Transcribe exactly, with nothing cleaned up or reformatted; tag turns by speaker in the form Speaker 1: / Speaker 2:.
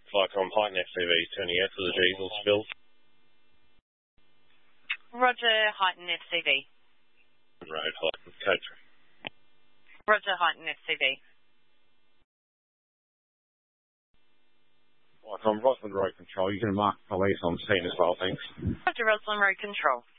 Speaker 1: Vicom Heighton F C V, turning out for the diesel spill.
Speaker 2: Roger, Heighton F C V.
Speaker 1: Road, Heighton, code three.
Speaker 2: Roger, Heighton F C V.
Speaker 1: Vicom, Rosland Road Control, you can mark police on scene as well, thanks.
Speaker 2: Roger, Rosland Road Control.